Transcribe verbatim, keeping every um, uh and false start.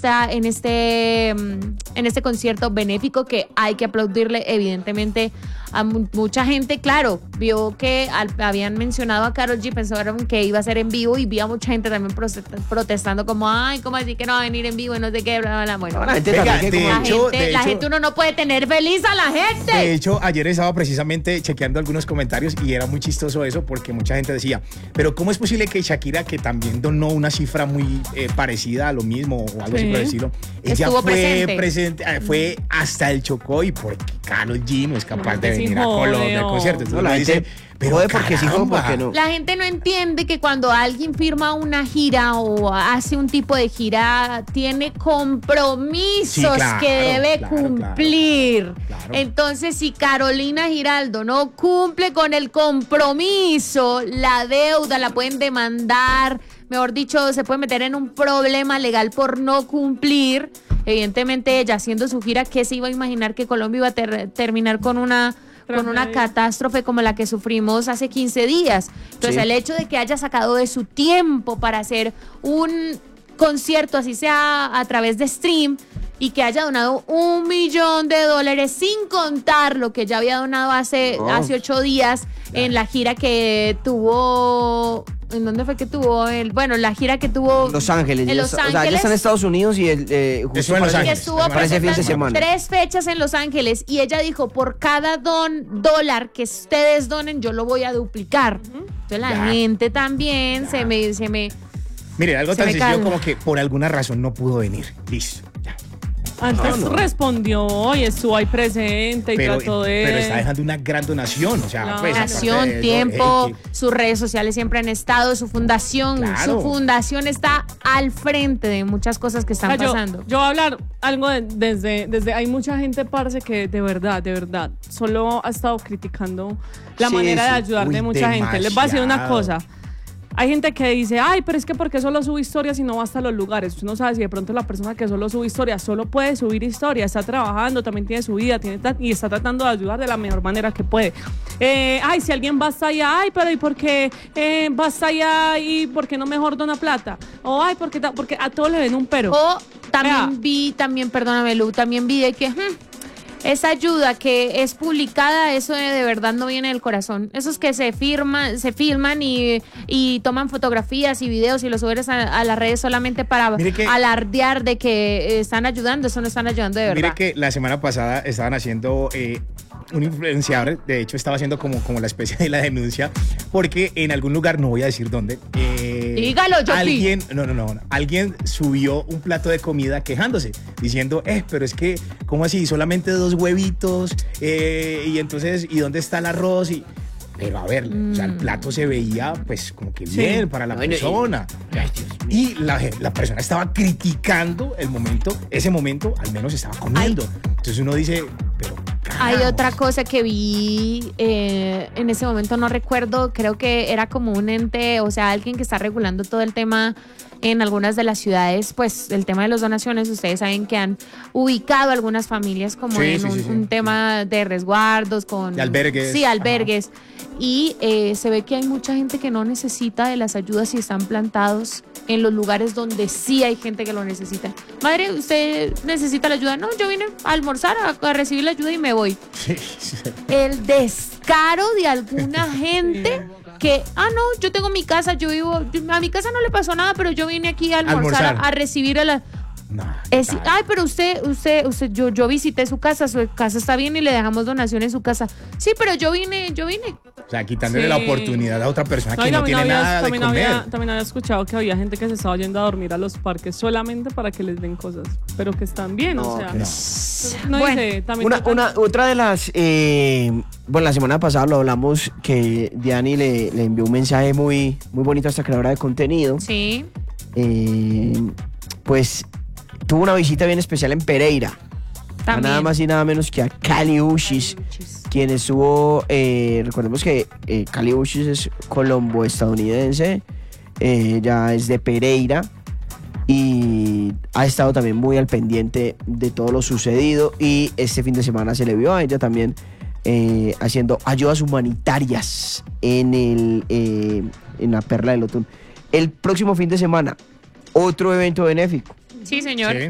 esta, en este, en este concierto benéfico que hay que aplaudirle evidentemente a mu- mucha gente. Claro, vio que al, habían mencionado a Karol G, pensaron que iba a ser en vivo y vi a mucha gente también protesta- protestando como, ay, ¿cómo así que no va a venir en vivo? No sé qué, bla, bla, bla. Bueno, La gente Venga, también que de como- la, hecho, gente, de la hecho- gente uno no puede tener feliz a la gente. De hecho, ayer estaba precisamente chequeando algunos comentarios y era muy chistoso eso porque mucha gente decía, pero ¿cómo es posible que Shakira, que también donó una cifra muy eh, parecida a lo mismo o algo así Sí. por el estilo, ella Estuvo fue presente. presente, eh, fue hasta el Chocó y porque Karol G no es capaz No, de que sí venir a jode, Colombia al oh. concierto. Entonces No, la uno gente dice, pero jode porque sí, jode caramba. porque no. La gente no entiende que cuando alguien firma una gira o hace un tipo de gira, tiene compromisos Sí, claro, que debe claro, cumplir. claro, claro. Entonces, si Carolina Giraldo no cumple con el compromiso, la deuda la pueden demandar. Mejor dicho, se puede meter en un problema legal por no cumplir. Evidentemente, ella haciendo su gira, ¿qué se iba a imaginar que Colombia iba a ter- terminar con una... con una Tragedia. catástrofe como la que sufrimos hace quince días? Entonces, Sí. el hecho de que haya sacado de su tiempo para hacer un concierto, así sea a través de stream, y que haya donado un millón de dólares sin contar lo que ya había donado hace, No. hace ocho días en la gira que tuvo... ¿En dónde fue que tuvo? El, bueno, la gira que tuvo... Los Ángeles. En ya Los está- O sea, ya Ángeles. está en Estados Unidos y el, eh, justo Estuvo en Los para- que Ángeles. estuvo Para ese fin de presentando semana. tres fechas en Los Ángeles y ella dijo, por cada don dólar que ustedes donen, yo lo voy a duplicar. Entonces la Ya. gente también se me, se me... Mire, algo Se tan me sencillo calma. como que por alguna razón no pudo venir. Listo. Ya. Antes No, no. respondió y estuvo ahí presente y Pero, trató de... pero está dejando una gran donación. O sea, Claro. pues, aparte Nación, de eso, tiempo, eh, que- sus redes sociales siempre han estado, su fundación, Claro. su fundación está al frente de muchas cosas que O están sea, yo, pasando. yo voy a hablar algo de- desde, desde... Hay mucha gente, parce, que de verdad, de verdad, solo ha estado criticando la Sí, manera de sí. ayudar de Uy, mucha gente. Les voy a decir una demasiado. cosa. Hay gente que dice, ay, pero es que ¿por qué solo sube historias y no va hasta los lugares? Usted no sabe si de pronto la persona que solo sube historias solo puede subir historias, está trabajando, también tiene su vida, tiene ta- y está tratando de ayudar de la mejor manera que puede. Eh, ay, si alguien va hasta allá, ay, pero ¿y por qué eh, va hasta allá y por qué no mejor dona plata? O ay, porque, ta- porque a todos le ven un pero. O también Vea. vi, también, perdóname Lu, también vi de que... hmm, esa ayuda que es publicada, eso de, de verdad no viene del corazón. Esos que se firman, se filman y, y toman fotografías y videos y los suben a, a las redes solamente para Mire que- alardear de que están ayudando, eso no están ayudando de verdad. Mire que la semana pasada estaban haciendo eh, un influenciador, de hecho estaba haciendo como, como la especie de la denuncia, porque en algún lugar, no voy a decir dónde, eh, Dígalo, Yopi. alguien, no, no, no, no, alguien subió un plato de comida quejándose, diciendo, eh, pero es que, ¿cómo así? Solamente dos huevitos, eh, y entonces, ¿y dónde está el arroz? Y, pero a ver, o sea, el plato se veía pues como que bien para la Bueno, y- persona. Y la, la persona estaba criticando el momento, ese momento al menos estaba comiendo. Entonces uno dice, pero Hay carajos. otra cosa que vi, eh, en ese momento no recuerdo, creo que era como un ente, o sea, alguien que está regulando todo el tema en algunas de las ciudades, pues el tema de las donaciones, ustedes saben que han ubicado algunas familias como Sí, en sí, un, sí, sí. un tema de resguardos, con... De albergues. Sí, albergues. Y eh, se ve que hay mucha gente que no necesita de las ayudas y están plantados en los lugares donde sí hay gente que lo necesita. Madre, ¿usted necesita la ayuda? No, yo vine a almorzar, a, a recibir la ayuda y me voy. Sí, sí. El descaro de alguna gente que, ah, no, yo tengo mi casa, yo vivo, yo- a mi casa no le pasó nada, pero yo vine aquí a almorzar, Almorzar. A, a recibir a la... No, Es- tal. ay, pero usted, usted, usted, yo, yo visité su casa, su casa está bien y le dejamos donación en su casa. Sí, pero yo vine, yo vine. O sea, quitándole Sí. la oportunidad a otra persona No, que y no también tiene había- nada de también comer. había, también había escuchado que había gente que se estaba yendo a dormir a los parques solamente para que les den cosas, pero que están bien, No, o sea. no. No Bueno, dice, también Una, tratan- una, otra de las, eh, bueno, la semana pasada lo hablamos que Diani le, le envió un mensaje muy, muy bonito a esta creadora de contenido. Sí. Eh, pues tuvo una visita bien especial en Pereira. A También. nada más y nada menos que a Kali Uchis, quien estuvo, eh, recordemos que eh, Kali Uchis es colombo-estadounidense, eh, ella es de Pereira y ha estado también muy al pendiente de todo lo sucedido y este fin de semana se le vio a ella también eh, haciendo ayudas humanitarias en, el, eh, en la Perla del Otón. El próximo fin de semana, otro evento benéfico. Sí, señor. Sí.